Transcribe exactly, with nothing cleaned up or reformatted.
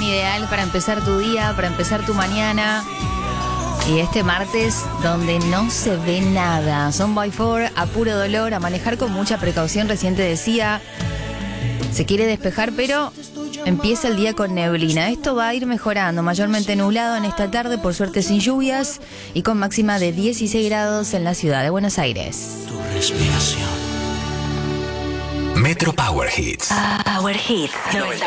ideal para empezar tu día, para empezar tu mañana. Y este martes donde no se ve nada. Son by four, a puro dolor, a manejar con mucha precaución. Recién te decía, se quiere despejar, pero empieza el día con neblina. Esto va a ir mejorando, mayormente nublado en esta tarde, por suerte sin lluvias, y con máxima de dieciséis grados en la ciudad de Buenos Aires. Tu respiración. Metro Power Hits. Power Hits noventa